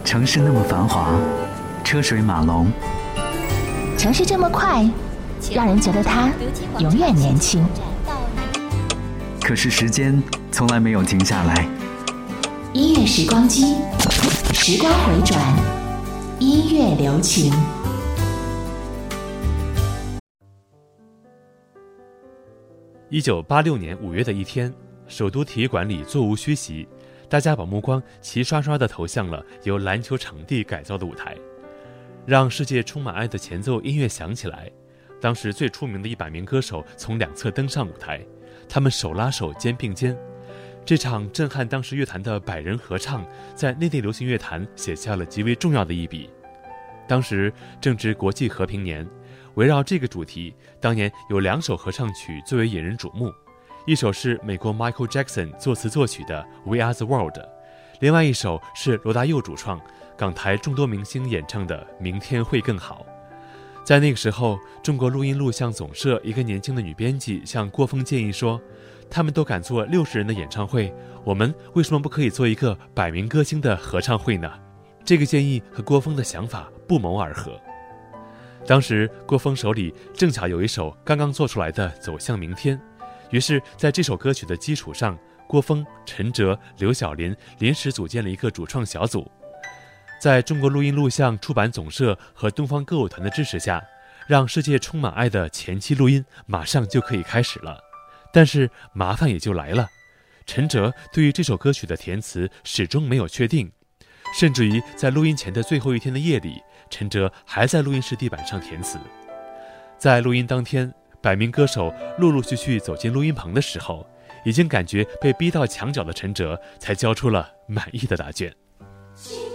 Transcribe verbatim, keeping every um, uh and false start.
城市那么繁华，车水马龙， 城市这么快，让人觉得它永远年轻。 可是时间从来没有停下来。 音乐时光机，时光回转，音乐留情。 一九八六年五月的一天，首都体育馆里座无虚席，大家把目光齐刷刷地投向了由篮球场地改造的舞台。让世界充满爱的前奏音乐响起来，当时最出名的一百名歌手从两侧登上舞台，他们手拉手肩并肩。这场震撼当时乐坛的百人合唱，在内地流行乐坛写下了极为重要的一笔。当时正值国际和平年，围绕这个主题，当年有两首合唱曲最为引人瞩目，一首是美国 Michael Jackson 作词作曲的 We Are the World， 另外一首是罗大佑主创，港台众多明星演唱的明天会更好。在那个时候，中国录音录像总社一个年轻的女编辑向郭峰建议说，他们都敢做六十人的演唱会，我们为什么不可以做一个百名歌星的合唱会呢？这个建议和郭峰的想法不谋而合。当时郭峰手里正巧有一首刚刚做出来的《走向明天》，于是在这首歌曲的基础上，郭峰、陈哲、刘晓林临时组建了一个主创小组。在中国录音录像出版总社和东方歌舞团的支持下，让世界充满爱的前期录音马上就可以开始了。但是麻烦也就来了，陈哲对于这首歌曲的填词始终没有确定，甚至于在录音前的最后一天的夜里，陈哲还在录音室地板上填词。在录音当天，百名歌手陆陆续续走进录音棚的时候，已经感觉被逼到墙角的陈哲才交出了满意的答卷。